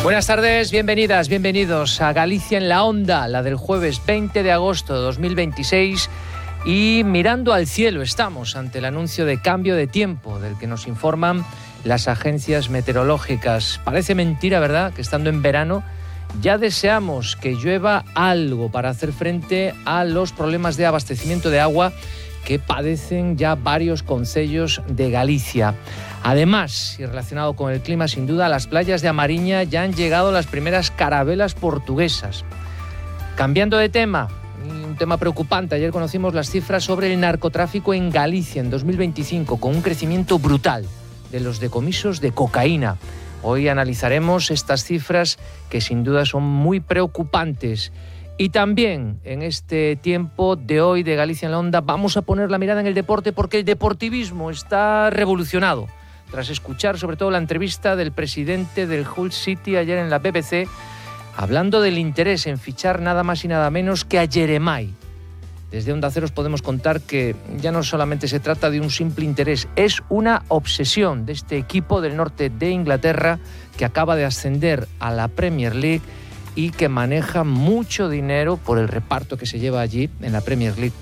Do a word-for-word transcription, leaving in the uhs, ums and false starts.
Buenas tardes, bienvenidas, bienvenidos a Galicia en la Onda, la del jueves veinte de agosto de dos mil veintiséis. Y mirando al cielo estamos ante el anuncio de cambio de tiempo del que nos informan las agencias meteorológicas. Parece mentira, ¿verdad?, que estando en verano ya deseamos que llueva algo para hacer frente a los problemas de abastecimiento de agua que padecen ya varios concellos de Galicia. Además, y relacionado con el clima, sin duda, a las playas de A Mariña ya han llegado las primeras carabelas portuguesas. Cambiando de tema, un tema preocupante. Ayer conocimos las cifras sobre el narcotráfico en Galicia en dos mil veinticinco, con un crecimiento brutal de los decomisos de cocaína. Hoy analizaremos estas cifras que sin duda son muy preocupantes. Y también en este tiempo de hoy de Galicia en la Onda vamos a poner la mirada en el deporte, porque el deportivismo está revolucionado. Tras escuchar sobre todo la entrevista del presidente del Hull City ayer en la B B C, hablando del interés en fichar nada más y nada menos que a Jeremai. Desde Onda Cero os podemos contar que ya no solamente se trata de un simple interés, es una obsesión de este equipo del norte de Inglaterra que acaba de ascender a la Premier League y que maneja mucho dinero por el reparto que se lleva allí en la Premier League